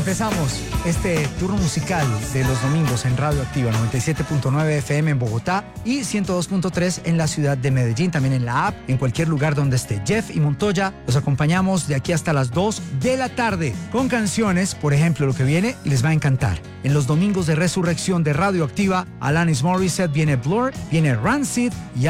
Empezamos este turno musical de los domingos en Radio Activa, 97.9 FM en Bogotá y 102.3 en la ciudad de Medellín, también en la app, en cualquier lugar donde esté. Jeff y Montoya los acompañamos de aquí hasta las 2 de la tarde con canciones, por ejemplo, lo que viene les va a encantar. En los domingos de resurrección de Radio Activa, Alanis Morissette, viene Blur, viene Rancid y